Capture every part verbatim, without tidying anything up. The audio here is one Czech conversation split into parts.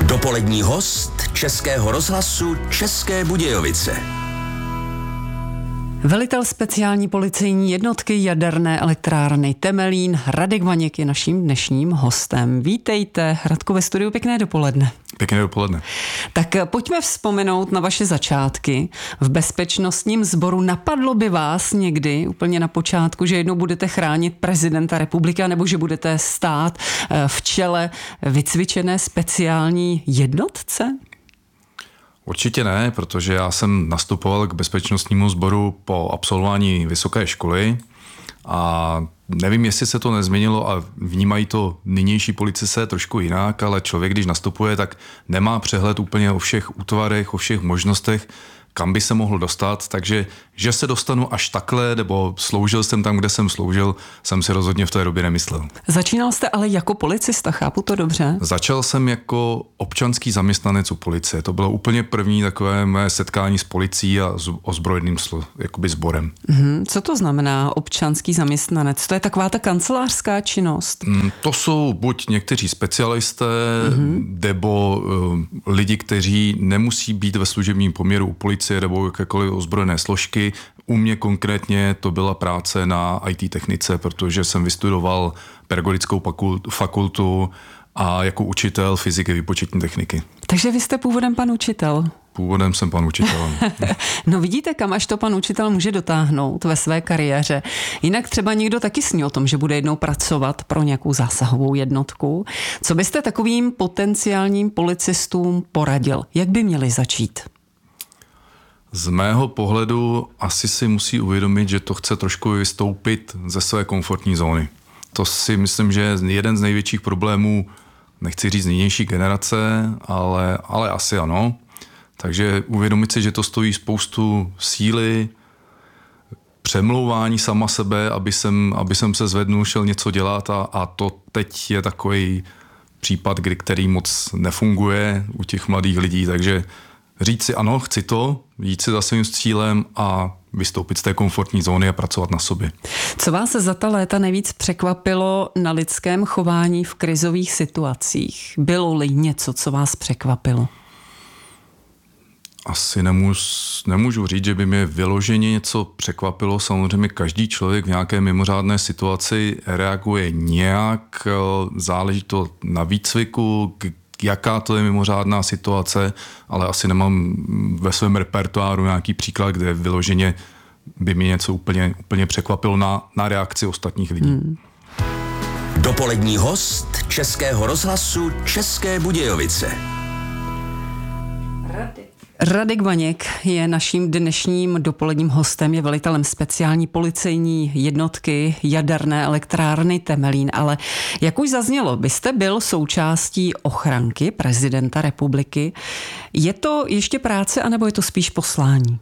Dopolední host Českého rozhlasu České Budějovice. Velitel speciální policejní jednotky jaderné elektrárny Temelín Radek Vaněk je naším dnešním hostem. Vítejte, Radku, ve studiu, pěkné dopoledne. Pěkné dopoledne. Tak pojďme vzpomenout na vaše začátky. V bezpečnostním sboru napadlo by vás někdy úplně na počátku, že jednou budete chránit prezidenta republiky, nebo že budete stát v čele vycvičené speciální jednotce? Určitě ne, protože já jsem nastupoval k bezpečnostnímu sboru po absolvování vysoké školy a nevím, jestli se to nezměnilo a vnímají to nynější policisté trošku jinak, ale člověk, když nastupuje, tak nemá přehled úplně o všech útvarech, o všech možnostech, kam by se mohl dostat, takže že se dostanu až takhle, nebo sloužil jsem tam, kde jsem sloužil, jsem si rozhodně v té době nemyslel. Začínal jste ale jako policista, chápu to dobře? Začal jsem jako občanský zaměstnanec u policie. To bylo úplně první takové mé setkání s policií a s ozbrojeným slo, jakoby sborem. Mm, co to znamená občanský zaměstnanec? To je taková ta kancelářská činnost? Mm, to jsou buď někteří specialisté, mm-hmm. nebo uh, lidi, kteří nemusí být ve služebním poměru u policie nebo jakékoliv ozbrojené složky. U mě konkrétně to byla práce na í té technice, protože jsem vystudoval pedagogickou fakultu a jako učitel fyziky výpočetní techniky. Takže vy jste původem pan učitel? Původem jsem pan učitel. No vidíte, kam až to pan učitel může dotáhnout ve své kariéře. Jinak třeba někdo taky sní o tom, že bude jednou pracovat pro nějakou zásahovou jednotku. Co byste takovým potenciálním policistům poradil? Jak by měli začít? Z mého pohledu asi si musí uvědomit, že to chce trošku vystoupit ze své komfortní zóny. To si myslím, že je jeden z největších problémů, nechci říct nynější generace, ale, ale asi ano. Takže uvědomit si, že to stojí spoustu síly, přemlouvání sama sebe, aby jsem, aby jsem se zvednul, šel něco dělat a, a to teď je takový případ, kdy, který moc nefunguje u těch mladých lidí, takže říct si ano, chci to, jít si za svým cílem a vystoupit z té komfortní zóny a pracovat na sobě. Co vás za ta léta nejvíc překvapilo na lidském chování v krizových situacích? Bylo-li něco, co vás překvapilo? Asi nemůžu, nemůžu říct, že by mě vyloženě něco překvapilo. Samozřejmě každý člověk v nějaké mimořádné situaci reaguje nějak, záleží to na výcviku, jaká to je mimořádná situace, ale asi nemám ve svém repertoáru nějaký příklad, kde vyloženě by mě něco úplně, úplně překvapilo na, na reakci ostatních lidí. Hmm. Dopolední host Českého rozhlasu České Budějovice. Radek. Radek Vaněk je naším dnešním dopoledním hostem, je velitelem speciální policejní jednotky jaderné elektrárny Temelín, ale jak už zaznělo, byste byl součástí ochranky prezidenta republiky. Je to ještě práce, anebo je to spíš poslání?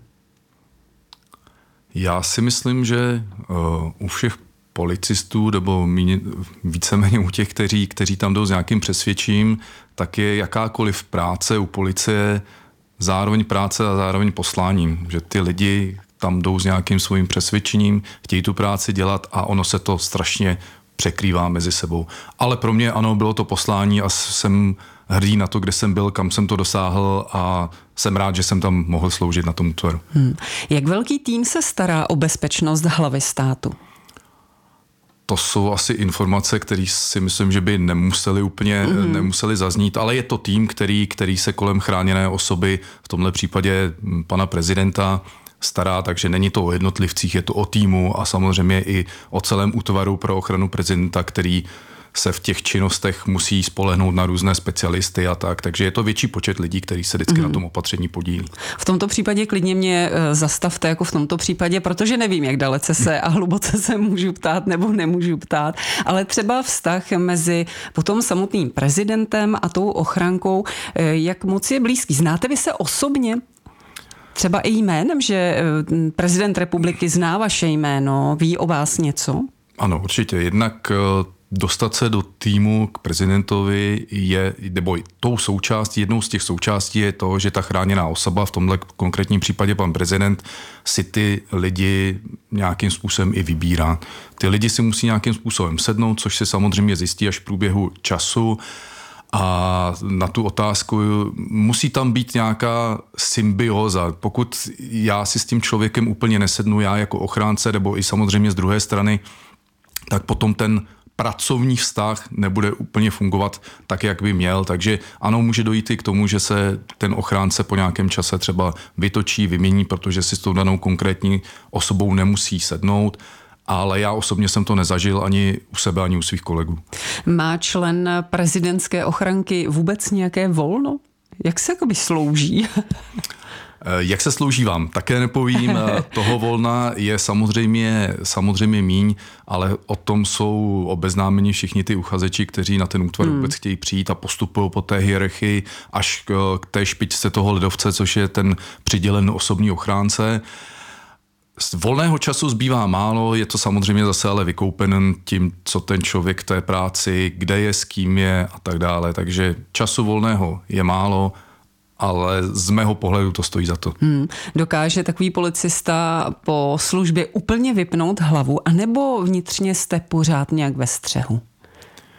Já si myslím, že uh, u všech policistů, nebo míně, víceméně u těch, kteří, kteří tam jdou s nějakým přesvědčím, tak je jakákoliv práce u policie zároveň práce a zároveň posláním, že ty lidi tam jdou s nějakým svým přesvědčením, chtějí tu práci dělat a ono se to strašně překrývá mezi sebou. Ale pro mě ano, bylo to poslání a jsem hrdý na to, kde jsem byl, kam jsem to dosáhl a jsem rád, že jsem tam mohl sloužit na tom útvaru. Hmm. Jak velký tým se stará o bezpečnost hlavy státu? To jsou asi informace, které si myslím, že by nemuseli úplně mm. nemuseli zaznít, ale je to tým, který, který se kolem chráněné osoby, v tomhle případě pana prezidenta, stará, takže není to o jednotlivcích, je to o týmu a samozřejmě i o celém útvaru pro ochranu prezidenta, který se v těch činnostech musí spolehnout na různé specialisty a tak, takže je to větší počet lidí, kteří se vždycky mm. na tom opatření podílí. V tomto případě klidně mě zastavte jako v tomto případě, protože nevím, jak dalece se a hluboce se můžu ptát nebo nemůžu ptát, ale třeba vztah mezi potom samotným prezidentem a tou ochrankou, jak moc je blízký. Znáte vy se osobně? Třeba i jménem, že prezident republiky zná vaše jméno, ví o vás něco? Ano, určitě. Jednak dostat se do týmu k prezidentovi je, nebo tou součástí, jednou z těch součástí je to, že ta chráněná osoba, v tomhle konkrétním případě pan prezident, si ty lidi nějakým způsobem i vybírá. Ty lidi si musí nějakým způsobem sednout, což se samozřejmě zjistí až v průběhu času, A na tu otázku musí tam být nějaká symbioza. Pokud já si s tím člověkem úplně nesednu, já jako ochránce, nebo i samozřejmě z druhé strany, tak potom ten pracovní vztah nebude úplně fungovat tak, jak by měl. Takže ano, může dojít i k tomu, že se ten ochránce po nějakém čase třeba vytočí, vymění, protože si s tou danou konkrétní osobou nemusí sednout, ale já osobně jsem to nezažil ani u sebe, ani u svých kolegů. Má člen prezidentské ochranky vůbec nějaké volno? Jak se jakoby slouží? Jak se slouží vám? Také nepovím. Toho volna je samozřejmě, samozřejmě míň, ale o tom jsou obeznámeni všichni ty uchazeči, kteří na ten útvar hmm. vůbec chtějí přijít a postupují po té hierarchii až k té špičce toho ledovce, což je ten přidělen osobní ochránce. Z volného času zbývá málo, je to samozřejmě zase ale vykoupen tím, co ten člověk v té práci, kde je, s kým je a tak dále. Takže času volného je málo, ale z mého pohledu to stojí za to. Hmm. Dokáže takový policista po službě úplně vypnout hlavu, anebo vnitřně jste pořád nějak ve střehu?